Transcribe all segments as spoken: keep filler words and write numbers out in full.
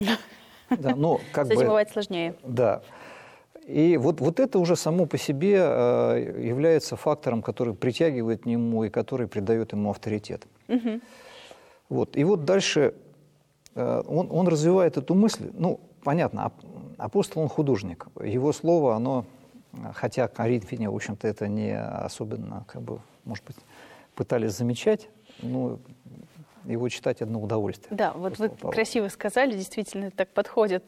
Да, но как С этим бы, бывает сложнее. Да. И вот, вот это уже само по себе э, является фактором, который притягивает к нему и который придает ему авторитет. Угу. Вот. И вот дальше э, он, он развивает эту мысль. Ну, понятно, апостол, он художник. Его слово, оно, хотя коринфяне, в общем-то, это не особенно, как бы, может быть, пытались замечать, но его читать одно удовольствие. Да, вот вы красиво сказали, действительно так подходит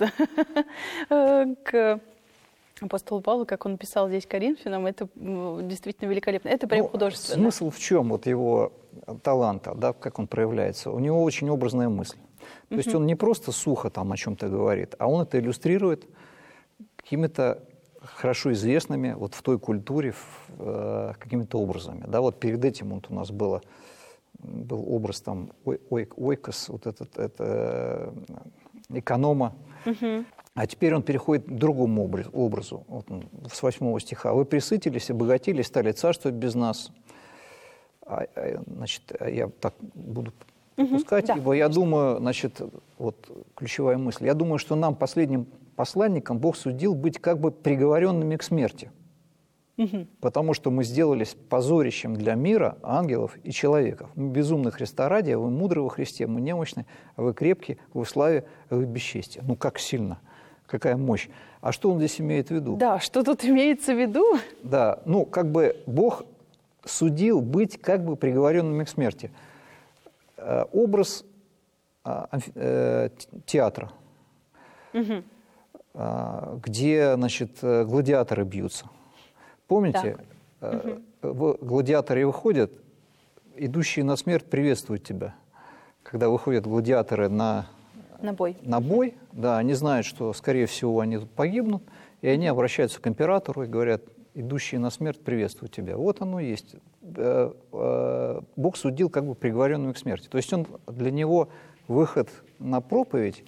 к апостолу Павлу, как он писал здесь Коринфянам, это действительно великолепно. Это прям ну, художественно. Смысл в чем вот его таланта, да, как он проявляется? У него очень образная мысль. То есть он не просто сухо там о чем-то говорит, а он это иллюстрирует какими-то хорошо известными вот в той культуре э, какими-то образами. Да, вот перед этим вот у нас было, был образ там ой, ой, ойкос, вот этот это, эконома. Угу. А теперь он переходит к другому образу, вот он, с восьмого стиха. «Вы присытились, обогатились, стали царствовать без нас». А, значит, я так буду пропускать, угу, да, ибо я конечно. думаю, значит, вот ключевая мысль, я думаю, что нам, последним посланникам, Бог судил быть как бы приговоренными к смерти, угу. потому что мы сделались позорищем для мира, ангелов и человеков. Мы безумны Христа ради, а вы мудры во Христе, мы немощны, а вы крепкие, вы в славе, а вы в бесчестии. Ну, как сильно! Какая мощь. А что он здесь имеет в виду? Да, что тут имеется в виду? Да, ну, как бы Бог судил быть как бы приговоренными к смерти. Э, образ э, э, театра, угу. э, где, значит, гладиаторы бьются. Помните, э, угу. гладиаторы выходят, идущие на смерть приветствуют тебя. Когда выходят гладиаторы на... На бой. На бой, да, они знают, что, скорее всего, они тут погибнут, и они обращаются к императору и говорят: идущие на смерть приветствуют тебя. Вот оно и есть. Бог судил как бы приговоренными к смерти. То есть он, для него выход на проповедь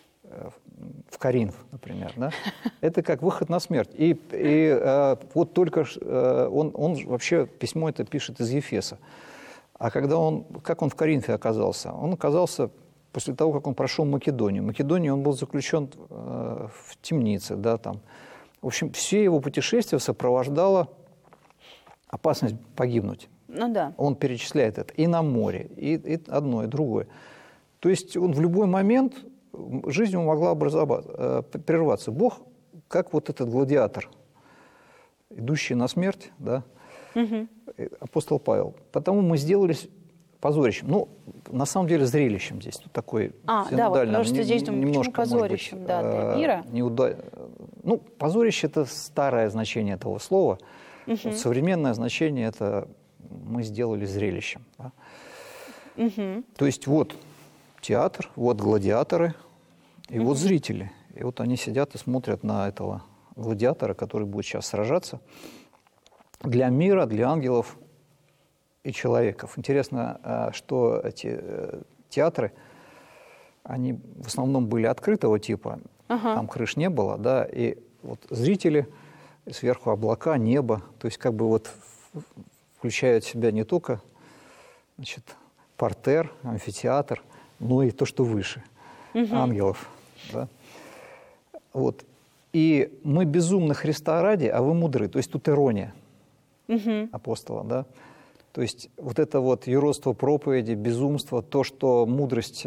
в Коринф, например, да, это как выход на смерть. И, и вот только он, он вообще письмо это пишет из Ефеса. А когда он, как он в Коринфе оказался? Он оказался после того, как он прошел Македонию. В Македонии он был заключен э, в темнице, да, там. В общем, все его путешествия сопровождала опасность погибнуть. Ну да. Он перечисляет это и на море, и, и одно, и другое. То есть он в любой момент, жизнь ему могла образоваться, э, прерваться. Бог, как вот этот гладиатор, идущий на смерть, да, угу. апостол Павел. Потому мы сделались позорищем. Ну, на самом деле, зрелищем здесь. Тут такой а, да, вот, потому что не, здесь думаю, немножко, позорищем, быть, да, для мира. Неуда... Ну, позорище – это старое значение этого слова. Угу. Вот современное значение – это мы сделали зрелищем. Да? Угу. То есть вот театр, вот гладиаторы, и угу. вот зрители. И вот они сидят и смотрят на этого гладиатора, который будет сейчас сражаться для мира, для ангелов и человеков. Интересно, что эти театры, они в основном были открытого типа, ага. там крыш не было, да, и вот зрители, сверху облака, небо, то есть как бы вот включают в себя не только, значит, партер, амфитеатр, но и то, что выше, угу. ангелов, да. Вот. И мы безумны Христа ради, а вы мудры. То есть тут ирония угу. апостола, да. То есть вот это вот юродство проповеди, безумство, то, что мудрость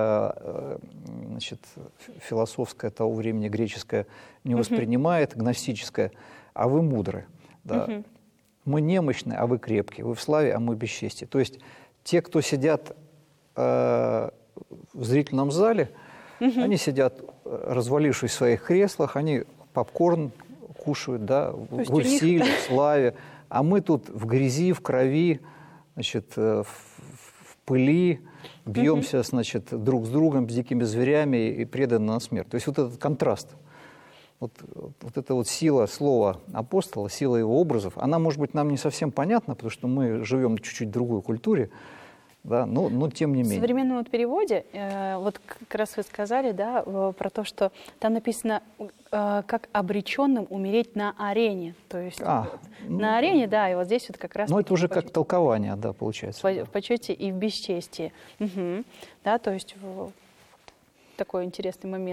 значит, философская того времени, греческая, не воспринимает, гностическая, а вы мудры. Да? Угу. Мы немощны, а вы крепкие, вы в славе, а мы в бесчестии. То есть те, кто сидят э, в зрительном зале, угу. они сидят, развалившись в своих креслах, они попкорн кушают, да, вы в силе, в славе. А мы тут в грязи, в крови, значит, в, в пыли бьемся, угу. значит, друг с другом, с дикими зверями и преданы на смерть. То есть вот этот контраст, вот, вот эта вот сила слова апостола, сила его образов, она, может быть, нам не совсем понятна, потому что мы живем в чуть-чуть другой культуре, да, но, но тем не менее. В современном вот переводе, э, вот как раз вы сказали, да, э, про то, что там написано, э, как обреченным умереть на арене. То есть а, вот, ну, на арене, да, и вот здесь вот как раз... Ну, это уже как толкование, да, получается. В, в почете и в бесчестии. Угу. Да, то есть... такой интересный момент.